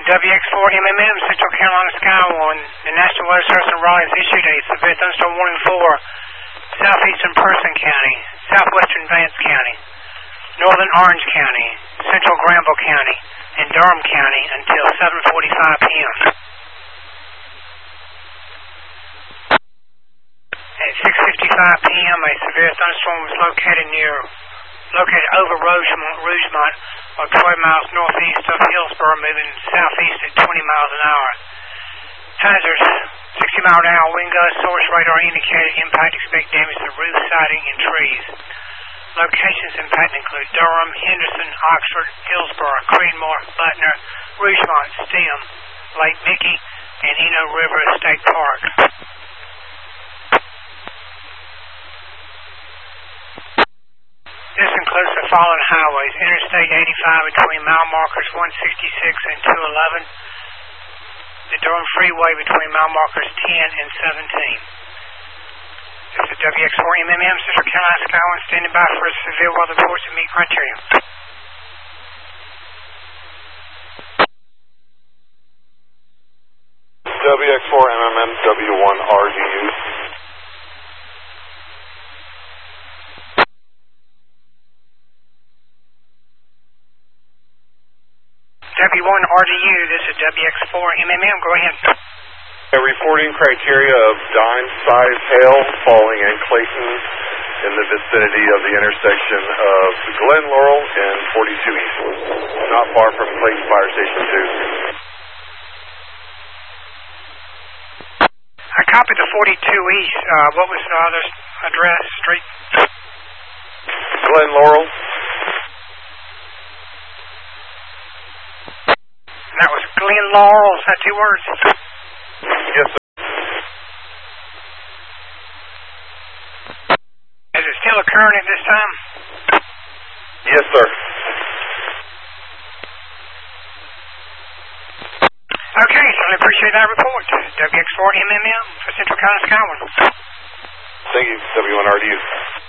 WX4MMM, Central Carolina Sky 1. The National Weather Service in Raleigh has issued a severe thunderstorm warning for southeastern Person County, southwestern Vance County, northern Orange County, central Granville County, and Durham County until 7:45 p.m. At 6:55 p.m., a severe thunderstorm was located over Rougemont, or 12 miles northeast of Hillsboro, moving southeast at 20 miles an hour. Hazards, 60-mile-an-hour wind gusts, source radar indicated impact, expect damage to roof, siding, and trees. Locations impacted include Durham, Henderson, Oxford, Hillsboro, Creedmoor, Butner, Rougemont, Stem, Lake Mickey, and Eno River State Park. This includes the following highways: Interstate 85 between mile markers 166 and 211, the Durham Freeway between mile markers 10 and 17. This is WX4MMM, Central Carolina Sky 1, standing by for severe weather reports to meet criteria. WX4MMM W1RDU. W1RDU, this is WX4MMM, go ahead. Reporting criteria of dime-sized hail falling in Clayton in the vicinity of the intersection of Glen Laurel and 42 East, not far from Clayton Fire Station 2. I copied the 42 East. What was the other address, street? Glen Laurel. That was Glen Laurel. Is that 2 words? Yes, sir. Is it still occurring at this time? Yes, sir. Okay, certainly appreciate that report. WX4MMM for Central Carolina Sky 1. Thank you, W1RDU.